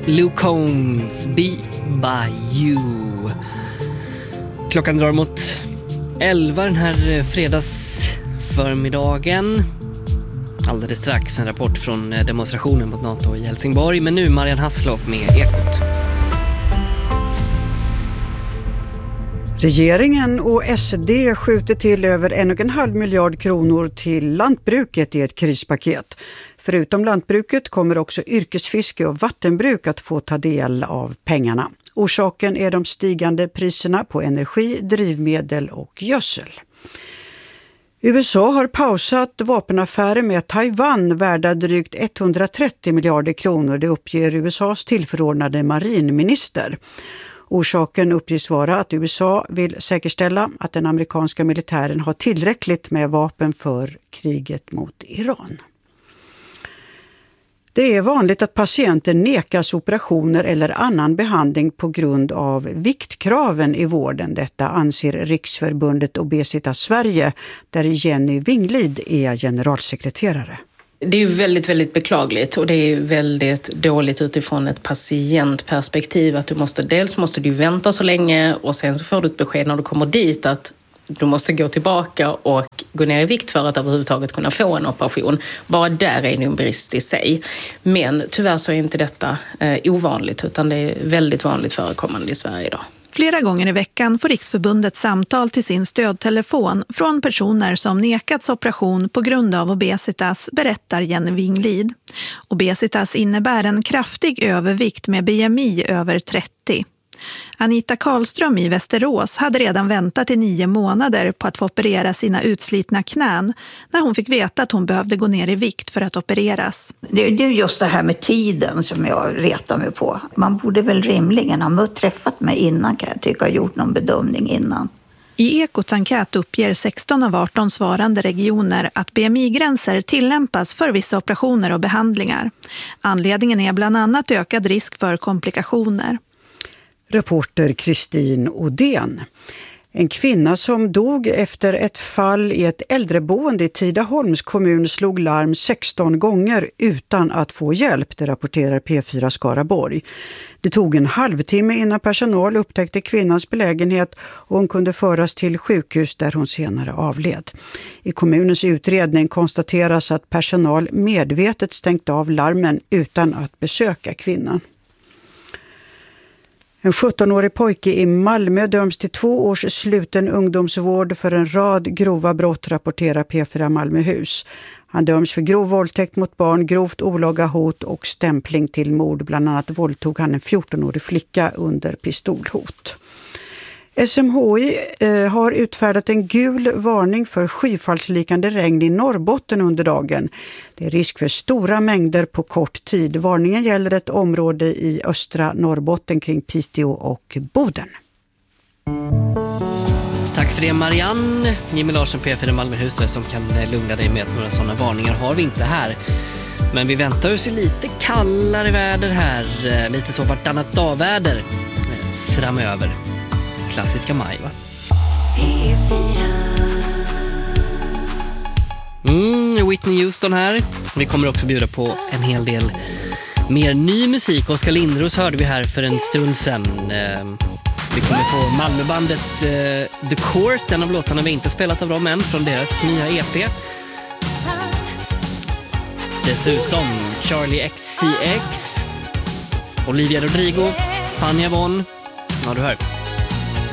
Luke Combs, Be By You. Klockan drar mot 11 den här fredagsförmiddagen. Alldeles strax en rapport från demonstrationen mot NATO i Helsingborg. Men nu Marianne Hasselhoff med Ekot. Regeringen och SD skjuter till över 1,5 miljard kronor till lantbruket i ett krispaket. Förutom lantbruket kommer också yrkesfiske och vattenbruk att få ta del av pengarna. Orsaken är de stigande priserna på energi, drivmedel och gödsel. USA har pausat vapenaffärer med Taiwan värda drygt 130 miljarder kronor. Det uppger USAs tillförordnade marinminister. Orsaken uppges vara att USA vill säkerställa att den amerikanska militären har tillräckligt med vapen för kriget mot Iran. Det är vanligt att patienter nekas operationer eller annan behandling på grund av viktkraven i vården. Detta anser Riksförbundet Obesitas Sverige, där Jenny Winglid är generalsekreterare. Det är ju väldigt, väldigt beklagligt och det är väldigt dåligt utifrån ett patientperspektiv att dels måste du vänta så länge och sen så får du ett besked när du kommer dit att du måste gå tillbaka och gå ner i vikt för att överhuvudtaget kunna få en operation. Bara där är det en brist i sig. Men tyvärr så är inte detta ovanligt utan det är väldigt vanligt förekommande i Sverige idag. Flera gånger i veckan får Riksförbundet samtal till sin stödtelefon från personer som nekats operation på grund av obesitas, berättar Jenny Winglid. Obesitas innebär en kraftig övervikt med BMI över 30. Anita Karlström i Västerås hade redan väntat i 9 månader på att få operera sina utslitna knän när hon fick veta att hon behövde gå ner i vikt för att opereras. Det är just det här med tiden som jag retar mig på. Man borde väl rimligen ha träffat mig innan, kan jag tycka, och gjort någon bedömning innan. I Ekots enkät uppger 16 av 18 svarande regioner att BMI-gränser tillämpas för vissa operationer och behandlingar. Anledningen är bland annat ökad risk för komplikationer. Reporter Kristin Odén. En kvinna som dog efter ett fall i ett äldreboende i Tidaholms kommun slog larm 16 gånger utan att få hjälp, det rapporterar P4 Skaraborg. Det tog en halvtimme innan personal upptäckte kvinnans belägenhet och hon kunde föras till sjukhus där hon senare avled. I kommunens utredning konstateras att personal medvetet stängt av larmen utan att besöka kvinnan. En 17-årig pojke i Malmö döms till 2 års sluten ungdomsvård för en rad grova brott, rapporterar P4 Malmöhus. Han döms för grov våldtäkt mot barn, grovt olaga hot och stämpling till mord. Bland annat våldtog han en 14-årig flicka under pistolhot. SMHI har utfärdat en gul varning för skyfallsliknande regn i Norrbotten under dagen. Det är risk för stora mängder på kort tid. Varningen gäller ett område i östra Norrbotten kring Piteå och Boden. Tack för det Marianne. Jimmy Larsson, P4 Malmöhus, som kan lugna dig med att några sådana varningar har vi inte här. Men vi väntar oss lite kallare väder här. Lite så vartannat dagväder framöver. Klassiska maj, va? Whitney Houston här. Vi kommer också bjuda på en hel del mer ny musik. Oskar Lindros hörde vi här för en stund sedan. Vi kommer få Malmöbandet The Court, en av låtarna vi inte spelat av dem än, från deras nya EP. Dessutom Charlie XCX, Olivia Rodrigo, Fania Von. Ja, du hör.